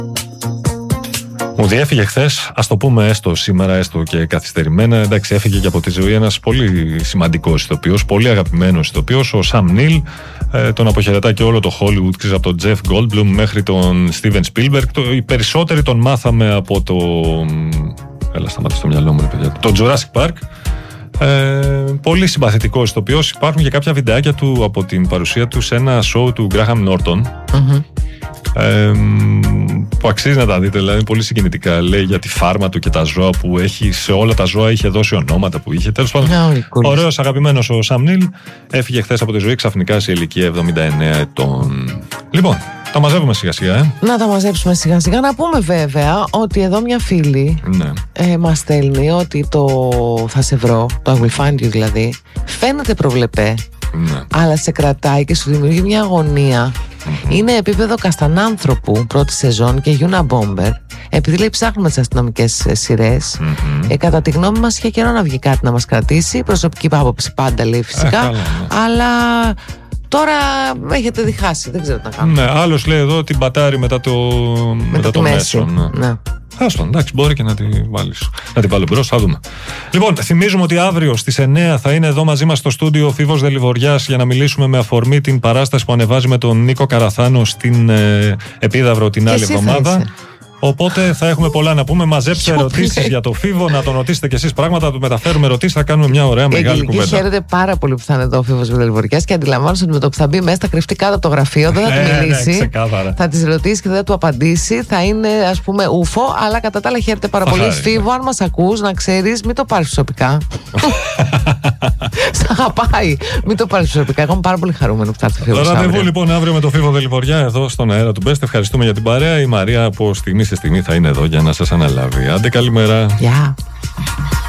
Μου διέφυγε χθες, ας το πούμε έστω σήμερα, έστω και καθυστερημένα. Εντάξει, έφυγε και από τη ζωή ένας πολύ σημαντικός ηθοποιός, πολύ αγαπημένος ηθοποιός, ο Σαμ Νίλ. Τον αποχαιρετά και όλο το Hollywood, ξέρεις, από τον Τζεφ Γκόλντμπλουμ μέχρι τον Στίβεν Σπίλμπεργκ. Οι περισσότεροι τον μάθαμε από το. Έλα, σταμάτα στο μυαλό μου, παιδιά. Το Jurassic Park. Πολύ συμπαθητικός ηθοποιός. Υπάρχουν και κάποια βιντεάκια του από την παρουσία του σε ένα show του Γκράχαμ Νόρτον. Που αξίζει να τα δείτε, δηλαδή είναι πολύ συγκινητικά. Λέει για τη φάρμα του και τα ζώα που έχει. Σε όλα τα ζώα είχε δώσει ονόματα που είχε. Τέλος πάντων, ωραίος, αγαπημένος ο Σαμ Νίλ. Έφυγε χθες από τη ζωή ξαφνικά σε ηλικία 79 ετών. Λοιπόν, τα μαζεύουμε σιγά σιγά. Να τα μαζέψουμε σιγά σιγά. Να πούμε βέβαια ότι εδώ μια φίλη μας στέλνει ότι το θα σε βρω, το I will find you δηλαδή, φαίνεται προβλεπέ, αλλά σε κρατάει και σου δημιουργεί μια αγωνία. Είναι επίπεδο Καστανάνθρωπου πρώτη σεζόν και Γιούνα Μπόμπερ. Επειδή λέει ψάχνουμε τις αστυνομικές σειρές, κατά τη γνώμη μας είχε καιρό να βγει κάτι να μας κρατήσει. Προσωπική άποψη πάντα λέει φυσικά, αλλά τώρα έχετε διχάσει, δεν ξέρω τι να κάνω. Ναι, άλλος λέει εδώ την πατάρει μετά το μέσο. Ναι. Άστον, εντάξει, μπορεί και να τη βάλεις. Να την βάλω μπρος, θα δούμε. Λοιπόν, θυμίζουμε ότι αύριο στις 9 θα είναι εδώ μαζί μας στο στούντιο ο Φίβος Δελιβοριάς για να μιλήσουμε με αφορμή την παράσταση που ανεβάζει με τον Νίκο Καραθάνο στην Επίδαυρο την άλλη εβδομάδα. Οπότε θα έχουμε πολλά να πούμε. Μαζέψτε ερωτήσεις για το Φίβο, να τον ρωτήσετε κι εσείς πράγματα, να του μεταφέρουμε ερωτήσεις, θα κάνουμε μια ωραία μεγάλη κουβέντα. Χαίρεται πάρα πολύ που θα είναι εδώ ο Φίβος Δελιβοριάς και αντιλαμβάνομαι ότι με το που θα μπει μέσα, θα κρυφτεί κάτω από το γραφείο, δεν θα του μιλήσει. Θα τις ρωτήσει και δεν θα του απαντήσει. Θα είναι, ας πούμε, ούφο, αλλά κατά τα άλλα χαίρεται πάρα πολύ. Φίβο, αν μας ακούς, να ξέρεις, μην το πάρεις προσωπικά. Σ' αγαπάει. Μην το πάρεις προσωπικά. Εγώ είμαι πάρα πολύ χαρούμενο που θα έρθει ο Φίβος. Ραντεβού λοιπόν αύριο με το Φίβο Δελιβοριά εδώ στον αέρα του Best. Ευχαριστούμε για την παρέα. Η Μαρία από στιγμή σε στιγμή θα είναι εδώ για να σας αναλάβει. Άντε, καλημέρα. Γεια.